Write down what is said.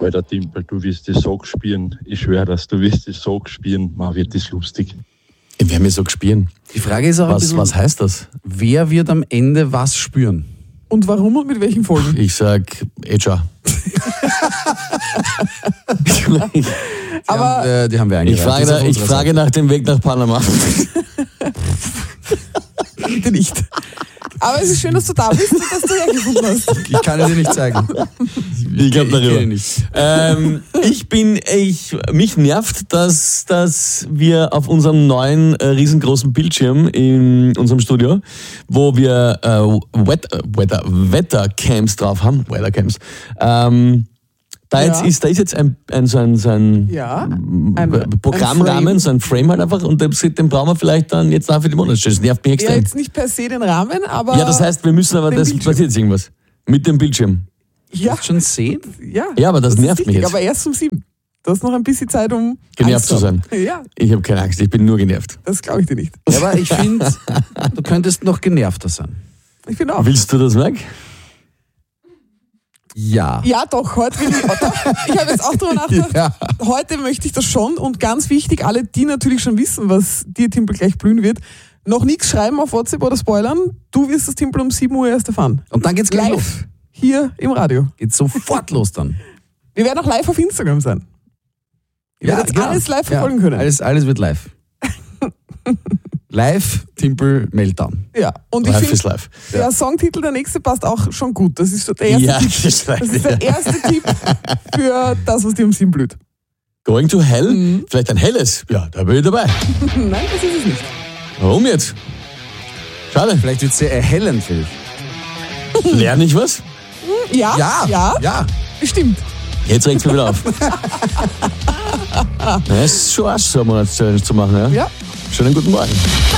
Alter Timpel, du wirst das so gespielen. Ich schwöre das, du wirst das so gespielen. Man wird das lustig. Ich werde mir so gespielen. Die Frage ist auch ein bisschen, was heißt das? wer wird am Ende was spüren? Und warum und mit welchen Folgen? Ich sag Echa. Aber Die haben wir Ich frage nach dem Weg nach Panama. bitte nicht. Aber es ist schön, dass du da bist und dass du hergefunden hast. Ich kann es dir nicht zeigen. Ich glaube darüber. Ich nicht. Mich nervt, dass wir auf unserem neuen riesengroßen Bildschirm in unserem Studio, wo wir Wettercams drauf haben, Weathercams, da ist jetzt ein Programmrahmen, so ein Frame halt einfach, und den brauchen wir vielleicht dann jetzt nach für die Monate. Das nervt mich extrem. Ja, jetzt nicht per se den Rahmen, aber... Ja, das heißt, wir müssen aber, das passiert jetzt irgendwas. Mit dem Bildschirm. Ja, schon sehen? Ja, aber das nervt ist mich richtig, jetzt. Aber erst um 7. Du hast noch ein bisschen Zeit, um Genervt zu sein. Ja, Ich habe keine Angst, ich bin nur genervt. das glaube ich dir nicht. Ja, aber ich finde, du könntest noch genervter sein. Ich finde auch. Willst du das, Mike? Ja. Ja, doch, heute will ich habe jetzt auch darüber nachgedacht, Ja. heute möchte ich das schon, und ganz wichtig, alle, die natürlich schon wissen, was dir Timpel gleich blühen wird, noch nichts schreiben auf WhatsApp oder spoilern, du wirst das Timpel um 7 Uhr erst erfahren. Und dann geht's gleich los. Live, hier im Radio. Geht sofort los dann. Wir werden auch live auf Instagram sein. Ihr werdet genau. alles live verfolgen können. Alles wird live. Live, Timpel, Meltdown. Ja, und ich Live is finde, live. der Songtitel, der nächste, passt auch schon gut. Das ist so der erste Tipp. Das ist der erste Tipp für das, was dir um 7 blüht. Going to Hell? Vielleicht ein helles? Ja, da bin ich dabei. Nein, das ist es nicht. Warum jetzt? Schade. Vielleicht wird es sehr erhellend für dich. Lerne ich was? Ja, bestimmt. Jetzt regt's mir wieder auf. Es ist schon Arsch, so eine Monatschallenge zu machen, ja? Ja. Schönen guten Morgen.